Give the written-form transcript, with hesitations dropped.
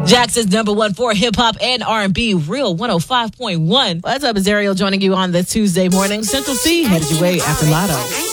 Jackson's number one for hip hop and R&B, Real 105.1. What's up, is Ariel joining you on the Tuesday morning. Central C headed your way after Lotto.